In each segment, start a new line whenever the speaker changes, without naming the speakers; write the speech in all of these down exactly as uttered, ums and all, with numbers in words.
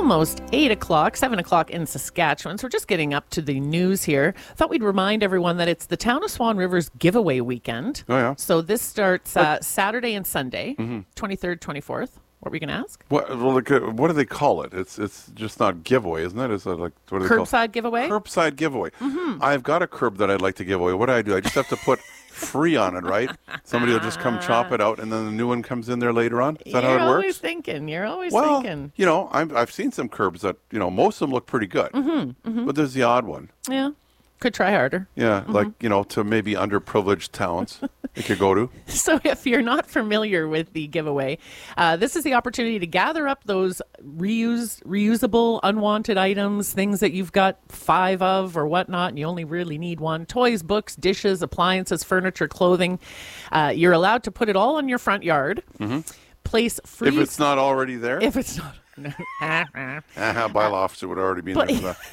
almost eight o'clock, seven o'clock in Saskatchewan. So we're just getting up to the news here. Thought we'd remind everyone that it's the Town of Swan River's giveaway weekend.
Oh, yeah.
So this starts uh, Saturday and Sunday, mm-hmm. twenty-third, twenty-fourth. What were you going to ask?
What, well, like, uh, what do they call it? It's it's just not giveaway, isn't it? It's uh, like what do they call it?
Curbside giveaway?
Curbside giveaway. Mm-hmm. I've got a curb that I'd like to give away. What do I do? I just have to put free on it, right? Somebody will just come chop it out, and then the new one comes in there later on. Is that
You're
how it works?
You're always thinking. You're always
well,
thinking.
you know, I've, I've seen some curbs that, you know, most of them look pretty good. Mm-hmm, mm-hmm. But there's the odd one.
Yeah. Could try harder.
Yeah,
mm-hmm.
like, you know, to maybe underprivileged towns they could go to.
So if you're not familiar with the giveaway, uh, this is the opportunity to gather up those reuse, reusable, unwanted items, things that you've got five of or whatnot, and you only really need one. Toys, books, dishes, appliances, furniture, clothing. Uh, you're allowed to put it all in your front yard. Mm-hmm. Place free...
If it's not already there?
If it's not...
uh-huh, bylaw officer would already be in
but,
there for that.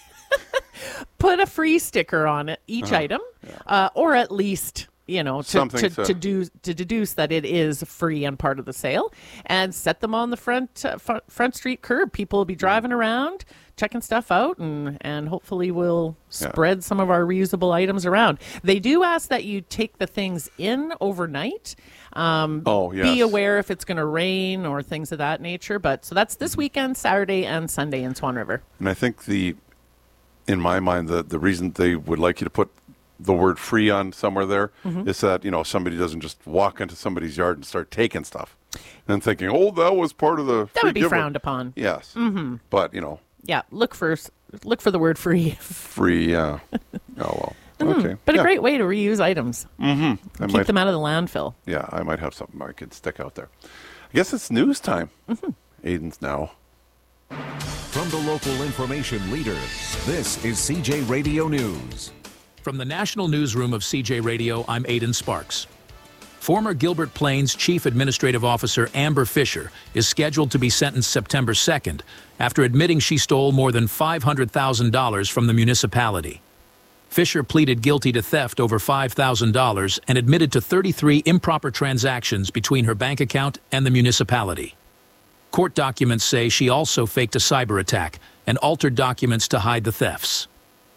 Put a free sticker on it, each
uh-huh.
item,
yeah.
uh, or at least, you know, to to,
to,
to, do, to deduce that it is free and part of the sale, and set them on the front uh, front, front street curb. People will be driving around, checking stuff out, and, and hopefully we'll spread yeah. some of our reusable items around. They do ask that you take the things in overnight. Um,
oh, yes.
Be aware if it's going to rain or things of that nature. But so that's this weekend, Saturday and Sunday in Swan River.
And I think the... in my mind, the, the reason they would like you to put the word free on somewhere there mm-hmm. is that, you know, somebody doesn't just walk into somebody's yard and start taking stuff and thinking, oh, that was part of the free
That would be
giveaway.
frowned upon.
Yes.
Mm-hmm.
But, you know.
Yeah, look for look for the word free.
Free, yeah. Oh, well.
Mm-hmm.
Okay.
But
yeah.
a great way to reuse items.
Mm-hmm. I
Keep
might,
them out of the landfill.
Yeah, I might have something I could stick out there. I guess it's news time.
Mm-hmm.
Aiden's now.
From the local information leader, this is C J Radio News.
From the National Newsroom of C J Radio, I'm Aidan Sparks. Former Gilbert Plains Chief Administrative Officer Amber Fisher is scheduled to be sentenced September second after admitting she stole more than five hundred thousand dollars from the municipality. Fisher pleaded guilty to theft over five thousand dollars and admitted to thirty-three improper transactions between her bank account and the municipality. Court documents say she also faked a cyber attack and altered documents to hide the thefts.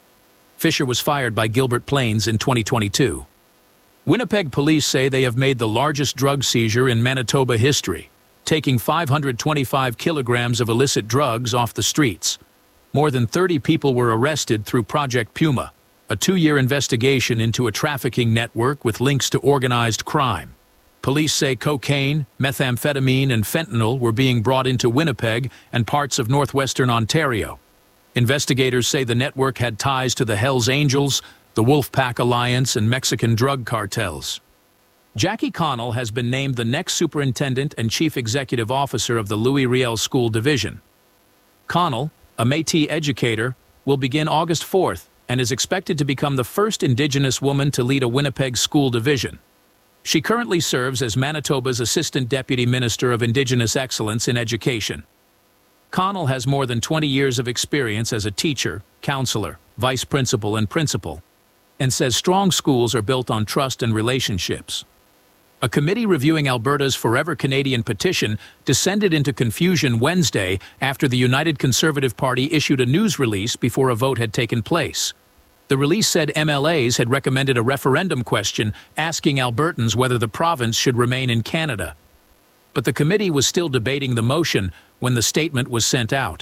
Fisher was fired by Gilbert Plains in twenty twenty-two. Winnipeg police say they have made the largest drug seizure in Manitoba history, taking five hundred twenty-five kilograms of illicit drugs off the streets. More than thirty people were arrested through Project Puma, a two-year investigation into a trafficking network with links to organized crime. Police say cocaine, methamphetamine, and fentanyl were being brought into Winnipeg and parts of northwestern Ontario. Investigators say the network had ties to the Hells Angels, the Wolfpack Alliance, and Mexican drug cartels. Jackie Connell has been named the next superintendent and chief executive officer of the Louis Riel School Division. Connell, a Métis educator, will begin August fourth and is expected to become the first Indigenous woman to lead a Winnipeg school division. She currently serves as Manitoba's Assistant Deputy Minister of Indigenous Excellence in Education. Connell has more than twenty years of experience as a teacher, counselor, vice principal, and principal, and says strong schools are built on trust and relationships. A committee reviewing Alberta's Forever Canadian petition descended into confusion Wednesday after the United Conservative Party issued a news release before a vote had taken place. The release said M L As had recommended a referendum question asking Albertans whether the province should remain in Canada. But the committee was still debating the motion when the statement was sent out.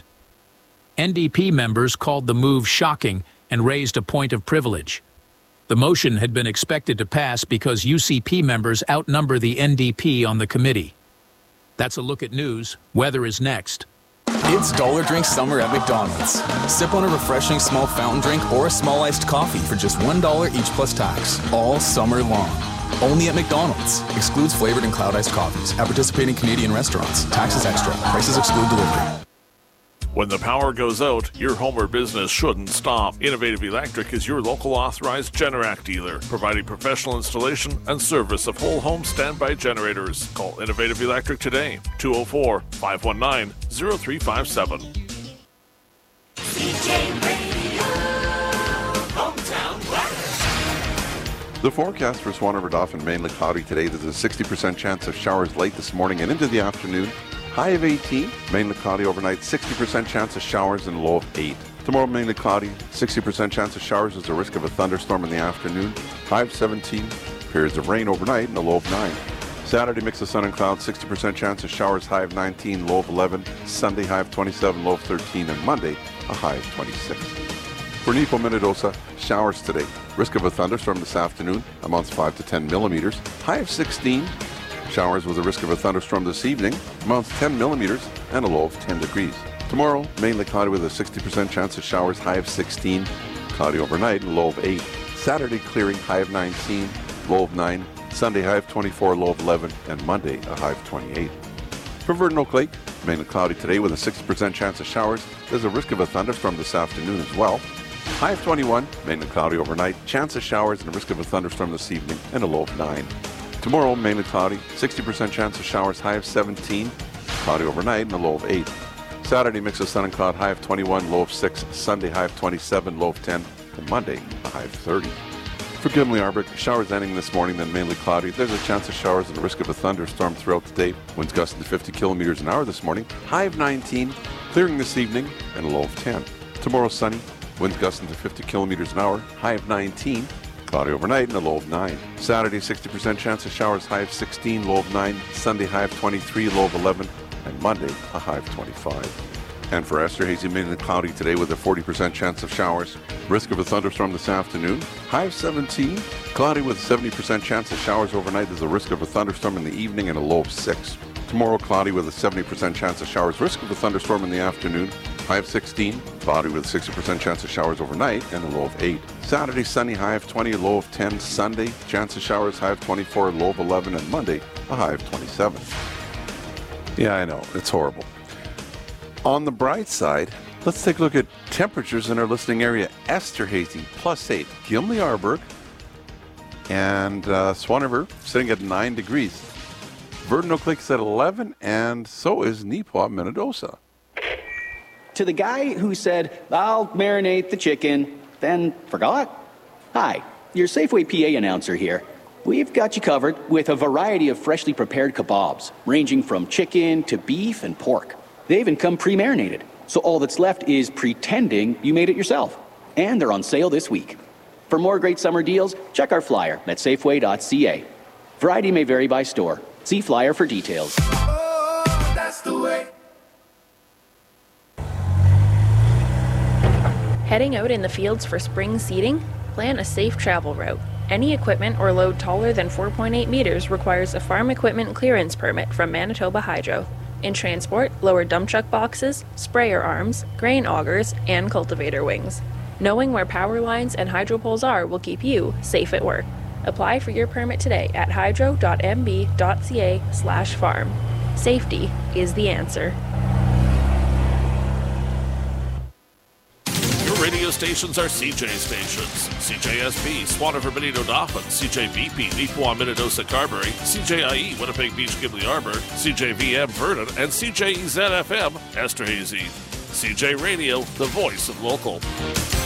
N D P members called the move shocking and raised a point of privilege. The motion had been expected to pass because U C P members outnumber the N D P on the committee. That's a look at news. Weather is next.
It's Dollar Drink Summer at McDonald's. Sip on a refreshing small fountain drink or a small iced coffee for just one dollar each plus tax, all summer long. Only at McDonald's. Excludes flavored and cloud iced coffees. At participating Canadian restaurants. Taxes extra. Prices exclude delivery.
When the power goes out, your home or business shouldn't stop. Innovative Electric is your local authorized Generac dealer, providing professional installation and service of whole home standby generators. Call Innovative Electric today, two oh four, five one nine, oh three five seven.
C J Radio, Hometown West.
The forecast for Swan River Dauphin mainly cloudy today. There's a sixty percent chance of showers late this morning and into the afternoon. high of eighteen. Mainly cloudy overnight, sixty percent chance of showers and a low of eight. Tomorrow, mainly cloudy, sixty percent chance of showers. There's a risk of a thunderstorm in the afternoon, high of seventeen. Periods of rain overnight and a low of nine. Saturday, mix of sun and clouds, sixty percent chance of showers, high of nineteen, low of eleven. Sunday, high of twenty-seven, low of thirteen. And Monday, a high of twenty-six. For Nepo Minnedosa, showers today. Risk of a thunderstorm this afternoon, amounts five to ten millimeters. High of sixteen. Showers with a risk of a thunderstorm this evening, amounts ten millimeters and a low of ten degrees. Tomorrow, mainly cloudy with a sixty percent chance of showers, high of sixteen. Cloudy overnight and low of eight. Saturday, clearing, high of nineteen, low of nine. Sunday, high of twenty-four, low of eleven. And Monday, a high of twenty-eight. For Verdun Oak Lake, mainly cloudy today with a sixty percent chance of showers. There's a risk of a thunderstorm this afternoon as well. High of twenty-one, mainly cloudy overnight. Chance of showers and a risk of a thunderstorm this evening and a low of nine. Tomorrow, mainly cloudy, sixty percent chance of showers, high of seventeen. Cloudy overnight and a low of eight. Saturday, mix of sun and cloud, high of twenty-one, low of six. Sunday, high of twenty-seven, low of ten. And Monday, a high of thirty. For Gimli Arbor, showers ending this morning, then mainly cloudy. There's a chance of showers and a risk of a thunderstorm throughout the day. Winds gusting to fifty kilometers an hour this morning. High of nineteen, clearing this evening, and a low of ten. Tomorrow, sunny. Winds gusting to fifty kilometers an hour. High of nineteen. Cloudy overnight and a low of nine. Saturday, sixty percent chance of showers, high of sixteen, low of nine. Sunday, high of twenty-three, low of eleven. And Monday, a high of twenty-five. And for Esterhazy, mainly cloudy today with a forty percent chance of showers. Risk of a thunderstorm this afternoon. High of seventeen. Cloudy with a seventy percent chance of showers overnight. There's a risk of a thunderstorm in the evening and a low of six. Tomorrow, cloudy with a seventy percent chance of showers. Risk of a thunderstorm in the afternoon. High of sixteen. Cloudy with a sixty percent chance of showers overnight and a low of eight. Saturday, sunny, high of twenty, low of ten. Sunday, chance of showers, high of twenty-four, low of eleven. And Monday, a high of twenty-seven. Yeah, I know. It's horrible. On the bright side, let's take a look at temperatures in our listening area. Esterhazy, plus eight. Gimli Arborg and uh, Swan River sitting at nine degrees. Verdun Oak Lake's at eleven, and so is Nepo Minnedosa.
To the guy who said, I'll marinate the chicken, then forgot? Hi, your Safeway P A announcer here. We've got you covered with a variety of freshly prepared kebabs, ranging from chicken to beef and pork. They even come pre-marinated, so all that's left is pretending you made it yourself. And they're on sale this week. For more great summer deals, check our flyer at safeway dot c a. Variety may vary by store. See flyer for details.
Oh, that's the way.
Heading out in the fields for spring seeding? Plan a safe travel route. Any equipment or load taller than four point eight meters requires a farm equipment clearance permit from Manitoba Hydro. In transport, lower dump truck boxes, sprayer arms, grain augers, and cultivator wings. Knowing where power lines and hydro poles are will keep you safe at work. Apply for your permit today at hydro dot m b dot c a slash farm. Safety is the answer.
Radio stations are C J stations. C J S B, Swan River, Benito Dauphin, C J V P, Neepawa, Minnedosa, Carberry, C J I E, Winnipeg Beach, Gimli Arbor, C J V M, Verdun, and C J E Z F M, Esterhazy. C J Radio, the voice of local.